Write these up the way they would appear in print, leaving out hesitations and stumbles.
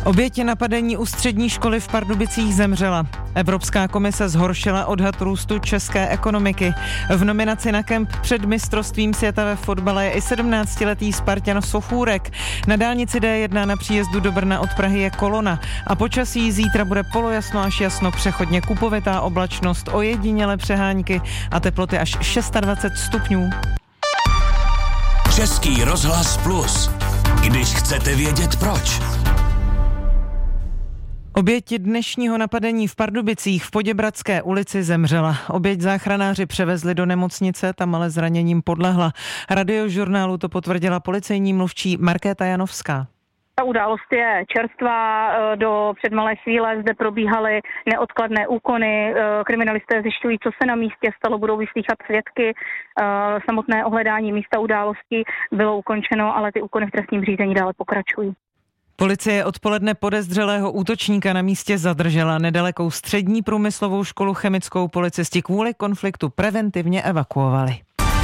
Oběť napadení u střední školy v Pardubicích zemřela. Evropská komise zhoršila odhad růstu české ekonomiky. V nominaci na kemp před mistrovstvím světa ve fotbale je i 17letý Spartan Sochůrek. Na dálnici D1 na příjezdu do Brna od Prahy je kolona. A počasí zítra bude polojasno až jasno, přechodně kupovitá oblačnost, ojedinělé přehánky a teploty až 26 stupňů. Český rozhlas Plus. Když chcete vědět proč. Oběť dnešního napadení v Pardubicích v Poděbradské ulici zemřela. Oběť záchranáři převezli do nemocnice, tam ale zraněním podlehla. Radiožurnálu to potvrdila policejní mluvčí Markéta Janovská. Ta událost je čerstvá, do před malé chvíle zde probíhaly neodkladné úkony, kriminalisté zjišťují, co se na místě stalo, budou vyslýchat svědky, samotné ohledání místa události bylo ukončeno, ale ty úkony v trestním řízení dále pokračují. Policie odpoledne podezřelého útočníka na místě zadržela. Nedalekou střední průmyslovou školu chemickou policisti kvůli konfliktu preventivně evakuovali.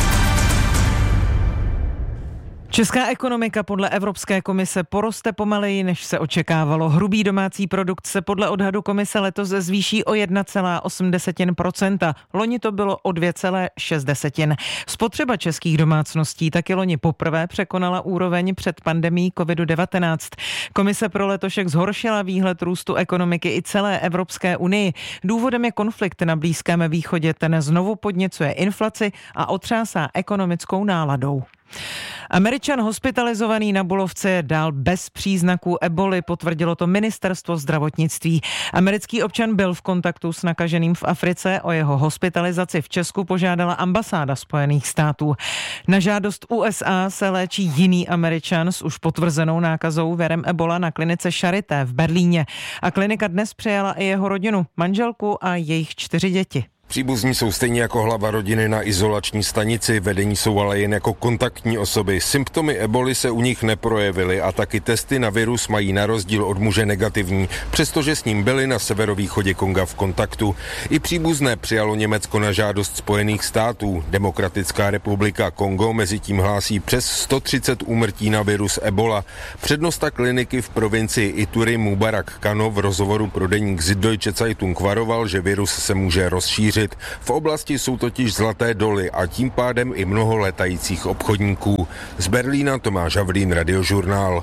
Česká ekonomika podle Evropské komise poroste pomaleji, než se očekávalo. Hrubý domácí produkt se podle odhadu komise letos zvýší o 1,8%. Loni to bylo o 2,6%. Spotřeba českých domácností taky loni poprvé překonala úroveň před pandemií COVID-19. Komise pro letošek zhoršila výhled růstu ekonomiky i celé Evropské unii. Důvodem je konflikt na Blízkém východě, ten znovu podněcuje inflaci a otřásá ekonomickou náladou. Američan hospitalizovaný na Bulovce je dál bez příznaků eboly, potvrdilo to ministerstvo zdravotnictví. Americký občan byl v kontaktu s nakaženým v Africe, o jeho hospitalizaci v Česku požádala ambasáda Spojených států. Na žádost USA se léčí jiný Američan s už potvrzenou nákazou virem ebola na klinice Charité v Berlíně. A klinika dnes přijala i jeho rodinu, manželku a jejich 4 děti. Příbuzní jsou stejně jako hlava rodiny na izolační stanici, vedení jsou ale jen jako kontaktní osoby. Symptomy eboly se u nich neprojevily a taky testy na virus mají na rozdíl od muže negativní, přestože s ním byli na severovýchodě Konga v kontaktu. I příbuzné přijalo Německo na žádost Spojených států. Demokratická republika Kongo mezitím hlásí přes 130 úmrtí na virus ebola. Přednosta kliniky v provincii Ituri Mubarak Kano v rozhovoru pro deník Süddeutsche Zeitung varoval, že virus se může rozšířit. V oblasti jsou totiž zlaté doly a tím pádem i mnoho letajících obchodníků. Z Berlína Tomáš Havlín, Radiožurnál.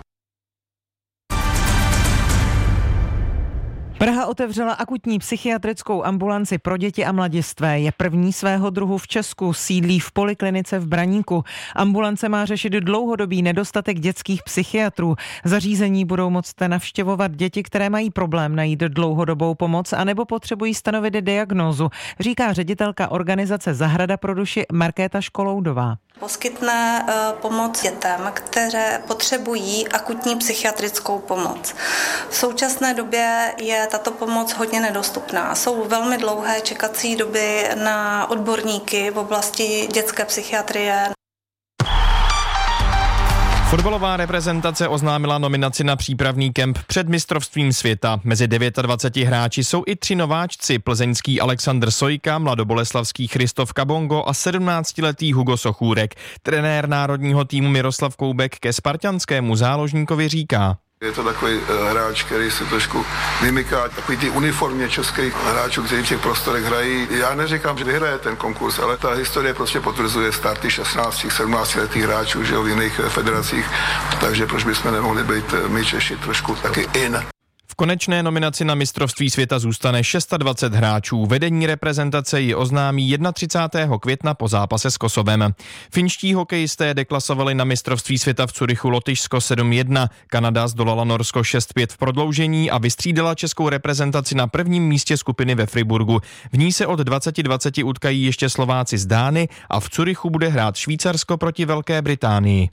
Praha otevřela akutní psychiatrickou ambulanci pro děti a mladistvé. Je první svého druhu v Česku, sídlí v poliklinice v Braníku. Ambulance má řešit dlouhodobý nedostatek dětských psychiatrů. Zařízení budou moct navštěvovat děti, které mají problém najít dlouhodobou pomoc anebo potřebují stanovit diagnózu, říká ředitelka organizace Zahrada pro duši Markéta Školoudová. Poskytne pomoc dětem, které potřebují akutní psychiatrickou pomoc. V současné době je tato pomoc hodně nedostupná. Jsou velmi dlouhé čekací doby na odborníky v oblasti dětské psychiatrie. Fotbalová reprezentace oznámila nominaci na přípravný kemp před mistrovstvím světa. Mezi 29 hráči jsou i 3 nováčci, plzeňský Alexandr Sojka, mladoboleslavský Christoph Kabongo a 17letý Hugo Sochůrek. Trenér národního týmu Miroslav Koubek ke spartanskému záložníkovi říká: Je to takový hráč, který se trošku vymyká takový ty uniformě českých hráčů, kteří v těch prostorech hrají. Já neříkám, že vyhraje ten konkurs, ale ta historie prostě potvrzuje starty 16-17 letých hráčů, že v jiných federacích, takže proč bychom nemohli být my Češi trošku taky in. V konečné nominaci na mistrovství světa zůstane 26 hráčů. Vedení reprezentace ji oznámí 31. května po zápase s Kosovem. Finští hokejisté deklasovali na mistrovství světa v Curychu Lotyšsko 7-1. Kanada zdolala Norsko 6-5 v prodloužení a vystřídala českou reprezentaci na prvním místě skupiny ve Friburgu. V ní se od 2020 utkají ještě Slováci z Dány a v Curychu bude hrát Švýcarsko proti Velké Británii.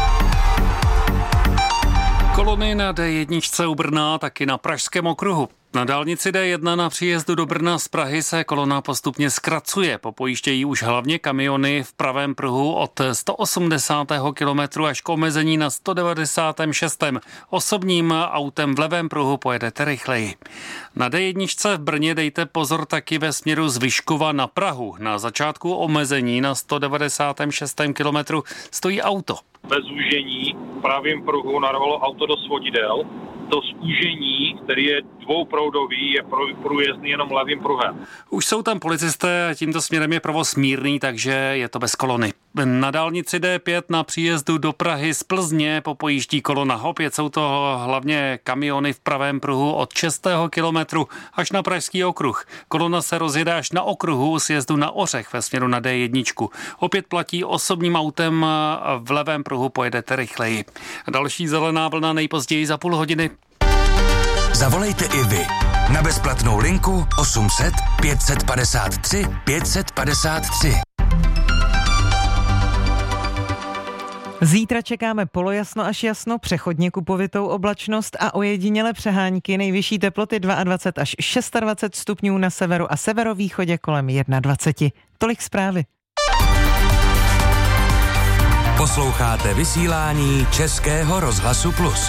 Kolony na D1 u Brna, taky na Pražském okruhu. Na dálnici D1 na příjezdu do Brna z Prahy se kolona postupně zkracuje. Popojíždějí už hlavně kamiony v pravém pruhu od 180. kilometru až k omezení na 196. Osobním autem v levém pruhu pojedete rychleji. Na D1 v Brně dejte pozor taky ve směru z Vyškova na Prahu. Na začátku omezení na 196. kilometru stojí auto. Bez zúžení v pravém pruhu narvalo auto do svodidel. To zúžení, který je dvouproudový, je průjezdný jenom levým pruhem. Už jsou tam policisté a tímto směrem je provoz mírný, takže je to bez kolony. Na dálnici D5 na příjezdu do Prahy z Plzně popojíždí kolona. Opět jsou to hlavně kamiony v pravém pruhu od 6. kilometru až na Pražský okruh. Kolona se rozjede až na okruhu sjezdu na Ořech ve směru na D1. Opět platí osobním autem v levém pruhu pojedete rychleji. Další zelená vlna nejpozději za půl hodiny. Zavolejte i vy na bezplatnou linku 800 553 553. Zítra čekáme polojasno až jasno, přechodně kupovitou oblačnost a ojedinělé přehánky. Nejvyšší teploty 22 až 26 stupňů na severu a severovýchodě kolem 21. Tolik zprávy. Posloucháte vysílání Českého rozhlasu Plus.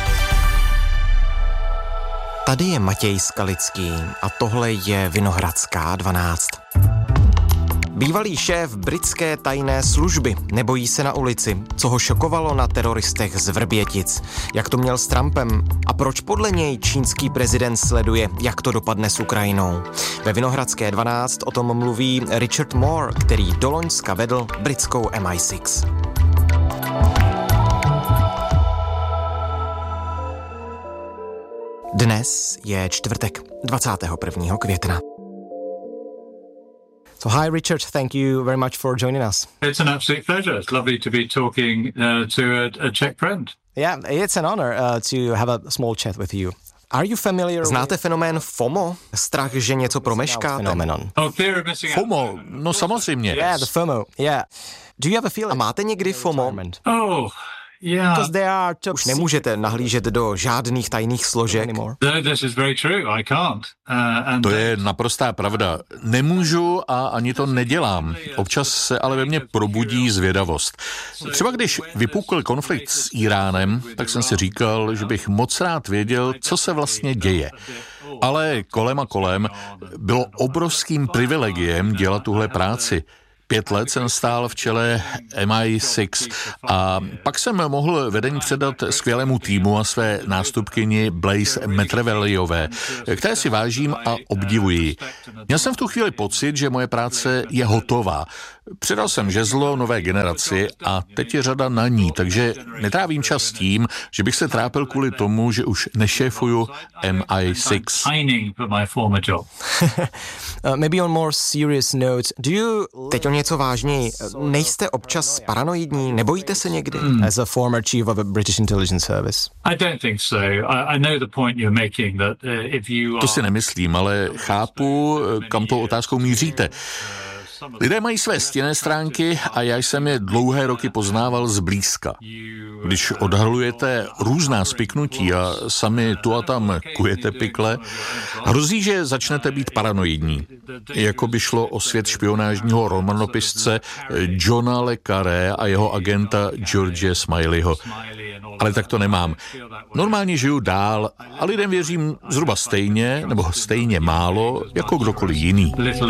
Tady je Matěj Skalický a tohle je Vinohradská 12. Bývalý šéf britské tajné služby nebojí se na ulici, co ho šokovalo na teroristech z Vrbětic, jak to měl s Trumpem a proč podle něj čínský prezident sleduje, jak to dopadne s Ukrajinou. Ve Vinohradské 12 o tom mluví Richard Moore, který do loňska vedl britskou MI6. Dnes je čtvrtek, 21. května. So hi Richard, thank you very much for joining us. It's an absolute pleasure. It's lovely to be talking to a Czech friend. Yeah, it's an honor to have a small chat with you. Are you familiar? Znáte fenomén FOMO? Strach, že něco promeškáte? FOMO? No samozřejmě. Yeah, the FOMO, yeah. Do you have a feeling? A máte někdy FOMO? Oh, yeah. Už nemůžete nahlížet do žádných tajných složek. This is very true. I can't. To je naprostá pravda. Nemůžu a ani to nedělám. Občas se ale ve mně probudí zvědavost. Třeba když vypukl konflikt s Íránem, tak jsem si říkal, že bych moc rád věděl, co se vlastně děje. Ale kolem a kolem bylo obrovským privilegiem dělat tuhle práci. 5 let jsem stál v čele MI6 a pak jsem mohl vedení předat skvělému týmu a své nástupkyni Blaise Metreveliové, které si vážím a obdivuji. Měl jsem v tu chvíli pocit, že moje práce je hotová. Předal jsem žezlo nové generaci a teď je řada na ní, takže netrávím čas tím, že bych se trápil kvůli tomu, že už nešéfuju MI6. Maybe on more serious note, teď o něco vážněji, nejste občas paranoidní, nebojíte se někdy? As a former chief of a British intelligence service. I don't think so. I know the point you're making that if you are... To si nemyslím, ale chápu, kam tou otázkou míříte. Lidé mají své stinné stránky a já jsem je dlouhé roky poznával zblízka. Když odhalujete různá spiknutí a sami tu a tam kujete pikle, hrozí, že začnete být paranoidní. Jako by šlo o svět špionážního romanopisce Johna le Carré a jeho agenta George Smileyho. Ale tak to nemám. Normálně žiju dál a lidem věřím zhruba stejně, nebo stejně málo, jako kdokoliv jiný.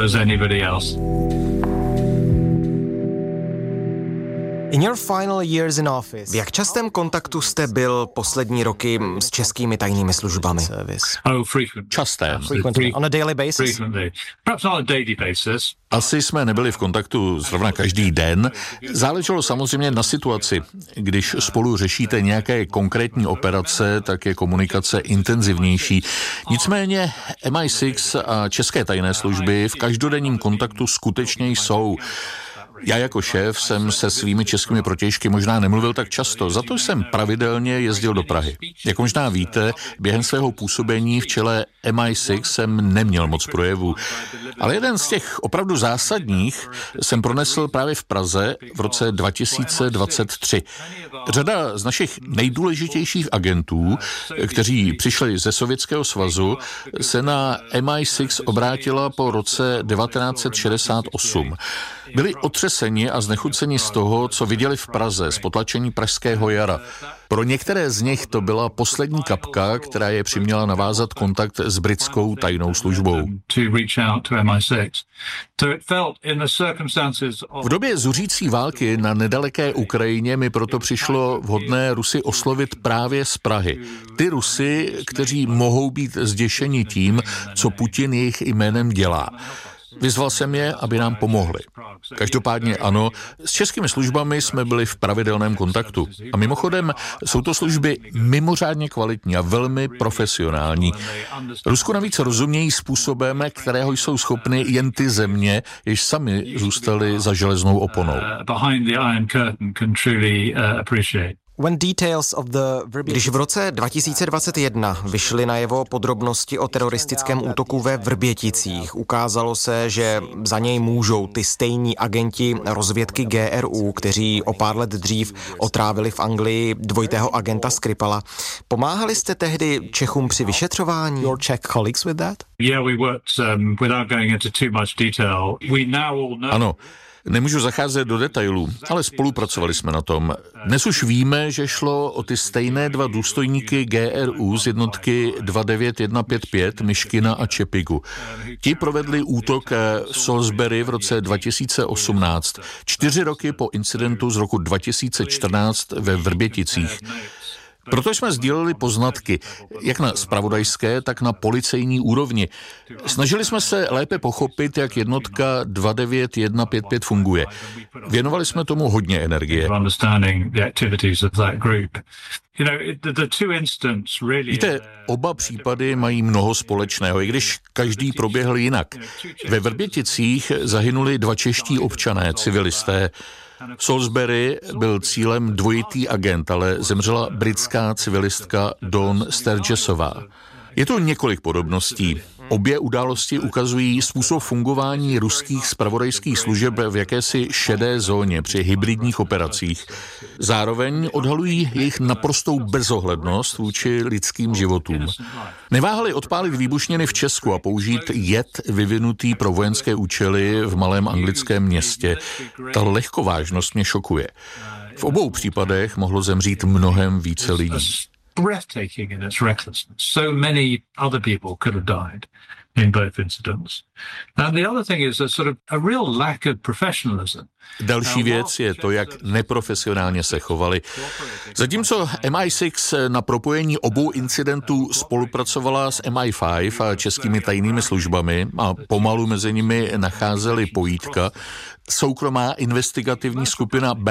In your final years in office, v jak častém kontaktu jste byl poslední roky s českými tajnými službami? Častém. On a daily basis? Perhaps not a daily basis. Asi jsme nebyli v kontaktu zrovna každý den. Záleželo samozřejmě na situaci. Když spolu řešíte nějaké konkrétní operace, tak je komunikace intenzivnější. Nicméně MI6 a české tajné služby v každodenním kontaktu skutečně jsou. Já jako šéf jsem se svými českými protějšky možná nemluvil tak často, za to jsem pravidelně jezdil do Prahy. Jak možná víte, během svého působení v čele MI6 jsem neměl moc projevů, ale jeden z těch opravdu zásadních jsem pronesl právě v Praze v roce 2023. Řada z našich nejdůležitějších agentů, kteří přišli ze Sovětského svazu, se na MI6 obrátila po roce 1968. Byli otřeseni a znechuceni z toho, co viděli v Praze z potlačení Pražského jara. Pro některé z nich to byla poslední kapka, která je přiměla navázat kontakt s britskou tajnou službou. V době zuřící války na nedaleké Ukrajině mi proto přišlo vhodné Rusy oslovit právě z Prahy. Ty Rusy, kteří mohou být zděšeni tím, co Putin jejich jménem dělá. Vyzval jsem je, aby nám pomohli. Každopádně ano, s českými službami jsme byli v pravidelném kontaktu. A mimochodem jsou to služby mimořádně kvalitní a velmi profesionální. Rusku navíc rozumějí způsobem, kterého jsou schopny jen ty země, jež sami zůstaly za železnou oponou. Když v roce 2021 vyšly najevo podrobnosti o teroristickém útoku ve Vrběticích, ukázalo se, že za něj můžou ty stejní agenti rozvědky GRU, kteří o pár let dřív otrávili v Anglii dvojitého agenta Skripala. Pomáhali jste tehdy Čechům při vyšetřování? Ano. Nemůžu zacházet do detailů, ale spolupracovali jsme na tom. Dnes už víme, že šlo o ty stejné dva důstojníky GRU z jednotky 29155 Myškina a Čepigu. Ti provedli útok v Salisbury v roce 2018, 4 roky po incidentu z roku 2014 ve Vrběticích. Proto jsme sdíleli poznatky, jak na zpravodajské, tak na policejní úrovni. Snažili jsme se lépe pochopit, jak jednotka 29155 funguje. Věnovali jsme tomu hodně energie. Víte, oba případy mají mnoho společného, i když každý proběhl jinak. Ve Vrběticích zahynuli 2 čeští občané, civilisté. V Salisbury byl cílem dvojitý agent, ale zemřela britská civilistka Dawn Sturgesová. Je tu několik podobností. Obě události ukazují způsob fungování ruských zpravodajských služeb v jakési šedé zóně při hybridních operacích. Zároveň odhalují jejich naprostou bezohlednost vůči lidským životům. Neváhali odpálit výbušniny v Česku a použít jed vyvinutý pro vojenské účely v malém anglickém městě. Ta lehkovážnost mě šokuje. V obou případech mohlo zemřít mnohem více lidí. Breathtaking in its recklessness. So many other people could have died in both incidents. And the other thing is a sort of a real lack of professionalism. Další věc je to, jak neprofesionálně se chovali. Zatímco MI6 na propojení obou incidentů spolupracovala s MI5 a českými tajnými službami a pomalu mezi nimi nacházeli pojítka, soukromá investigativní skupina